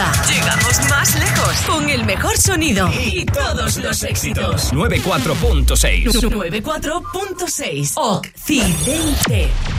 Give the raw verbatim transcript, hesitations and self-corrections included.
Zaragoza. Llegamos más lejos con el mejor sonido y todos los éxitos. noventa y cuatro punto seis. noventa y cuatro punto seis. Occidente.